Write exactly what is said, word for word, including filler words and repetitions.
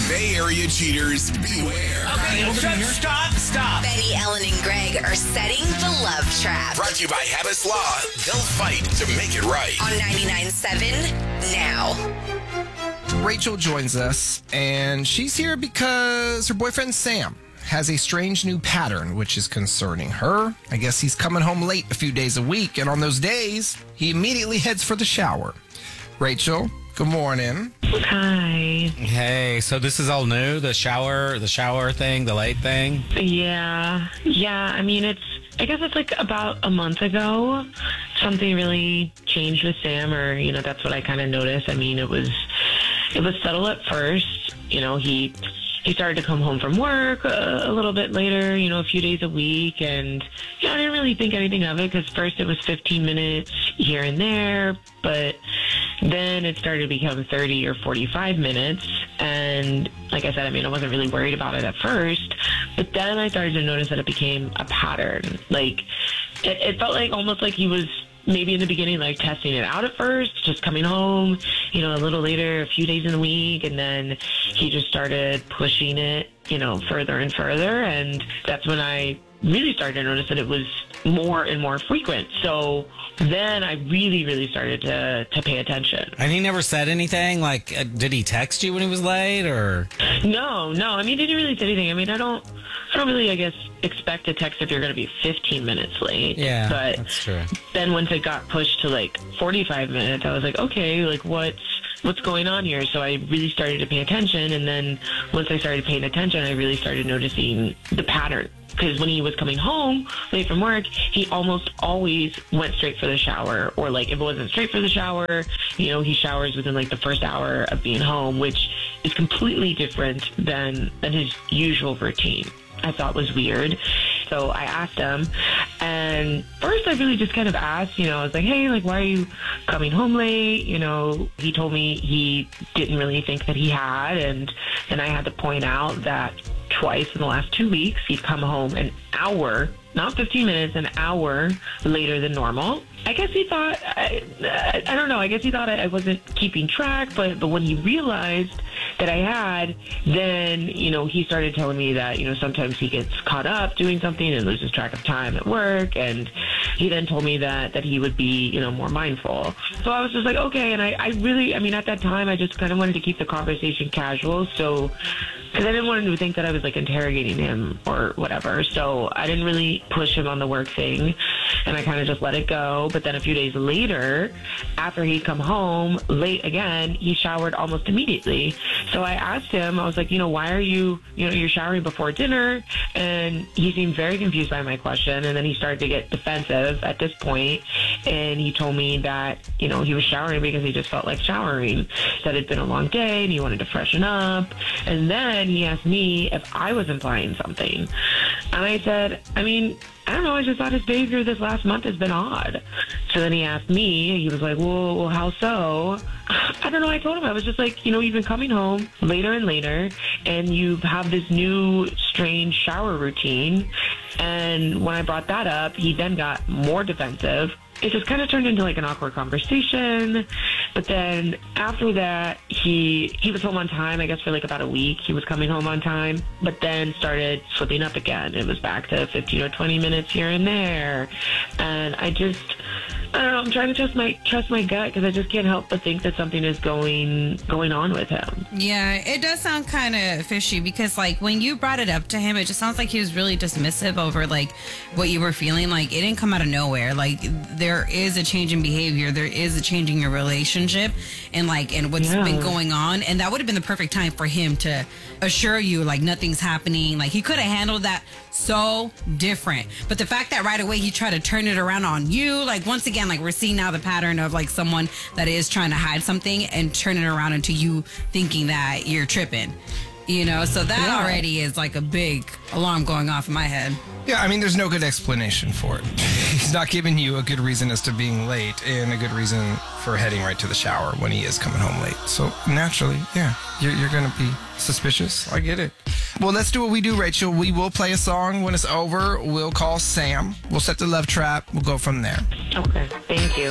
Bay Area cheaters, beware. Okay, stop, stop, stop. Betty, Ellen, and Greg are setting the love trap. Brought to you by Habits Law. They'll fight to make it right. On ninety-nine point seven now. Rachel joins us, and she's here because her boyfriend Sam has a strange new pattern which is concerning her. I guess he's coming home late a few days a week, and on those days, he immediately heads for the shower. Rachel, good morning. Hi. Hey, so this is all new? The shower, the shower thing, the late thing? Yeah. Yeah, I mean, it's, I guess it's like about a month ago, something really changed with Sam, or, you know, that's what I kind of noticed. I mean, it was, it was subtle at first. You know, he, he started to come home from work a, a little bit later, you know, a few days a week. And, you know, I didn't really think anything of it because first it was fifteen minutes here and there, but then it started to become thirty or forty-five minutes. And like I said, I mean, I wasn't really worried about it at first, but then I started to notice that it became a pattern. Like, it, it felt like almost like he was maybe in the beginning, like testing it out at first, just coming home, you know, a little later, a few days in the week. And then he just started pushing it, you know, further and further. And that's when I really started to notice that it was more and more frequent. So then I really, really started to, to pay attention. And he never said anything? Like, uh, did he text you when he was late, or? No, no. I mean, he didn't really say anything. I mean, I don't, I don't really, I guess, expect a text if you're going to be fifteen minutes late. Yeah, but that's true. Then once it got pushed to like forty-five minutes, I was like, okay, like what's, what's going on here? So I really started to pay attention. And then once I started paying attention, I really started noticing the pattern. Because when he was coming home late from work, he almost always went straight for the shower. Or, like, if it wasn't straight for the shower, you know, he showers within, like, the first hour of being home, which is completely different than, than his usual routine. I thought was weird. So I asked him, and first I really just kind of asked, you know, I was like, hey, like, why are you coming home late? You know, he told me he didn't really think that he had, and then I had to point out that twice in the last two weeks, he'd come home an hour, not fifteen minutes, an hour later than normal. I guess he thought, I, I, I don't know, I guess he thought I, I wasn't keeping track, but, but when he realized that I had, then, you know, he started telling me that, you know, sometimes he gets caught up doing something and loses track of time at work, and he then told me that, that he would be, you know, more mindful. So I was just like, okay, and I, I really, I mean, at that time, I just kind of wanted to keep the conversation casual, so, because I didn't want him to think that I was, like, interrogating him or whatever, so I didn't really push him on the work thing, and I kind of just let it go. But then a few days later, after he'd come home late again, he showered almost immediately. So I asked him, I was like, you know, why are you, you know, you're showering before dinner? And he seemed very confused by my question. And then he started to get defensive at this point. And he told me that, you know, he was showering because he just felt like showering. He said it'd been a long day and he wanted to freshen up. And then he asked me if I was implying something. And I said, I mean, I don't know, I just thought his behavior this last month has been odd. So then he asked me, he was like, well, well, how so? I don't know, I told him, I was just like, you know, you've been coming home later and later, and you have this new strange shower routine. And when I brought that up, he then got more defensive. It just kind of turned into like an awkward conversation. But then after that, he he was home on time, I guess for like about a week. He was coming home on time, but then started slipping up again. It was back to fifteen or twenty minutes here and there. And I just, I don't know, I'm trying to trust my trust my gut because I just can't help but think that something is going going on with him. Yeah, it does sound kind of fishy because like when you brought it up to him, it just sounds like he was really dismissive over like what you were feeling. Like it didn't come out of nowhere. Like there is a change in behavior. There is a change in your relationship and like and what's Yeah. been going on. And that would have been the perfect time for him to assure you like nothing's happening. Like he could have handled that so different. But the fact that right away he tried to turn it around on you, like once again, like we're seeing now the pattern of like someone that is trying to hide something and turn it around into you thinking that you're tripping. You know, so that Yeah. already is like a big alarm going off in my head. Yeah, I mean, there's no good explanation for it. He's not giving you a good reason as to being late and a good reason for heading right to the shower when he is coming home late. So naturally, yeah, you're, you're going to be suspicious. I get it. Well, let's do what we do, Rachel. We will play a song. When it's over, we'll call Sam. We'll set the love trap. We'll go from there. Okay, thank you.